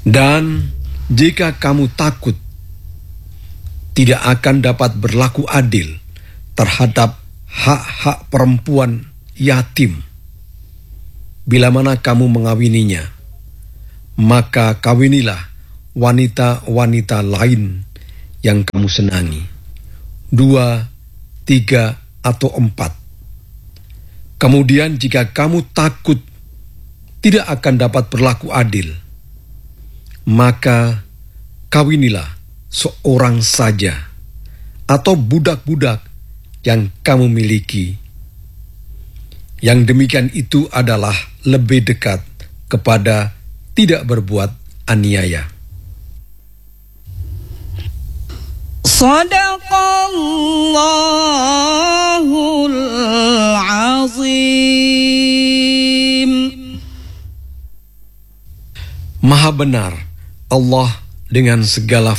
Dan jika kamu takut tidak akan dapat berlaku adil terhadap hak-hak perempuan yatim, bila mana kamu mengawininya, maka kawinilah wanita-wanita lain yang kamu senangi, 2, 3, atau 4. Kemudian jika kamu takut tidak akan dapat berlaku adil, maka kawinilah seorang saja atau budak-budak yang kamu miliki. Yang demikian itu adalah lebih dekat kepada tidak berbuat aniaya. Shadaqallahul azim. Maha benar Allah dengan segala